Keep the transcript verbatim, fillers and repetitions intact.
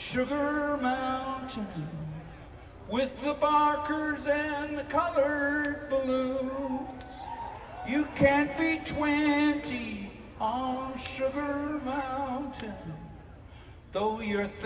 Sugar Mountain, with the barkers and the colored balloons. You can't be twenty on Sugar Mountain, though you're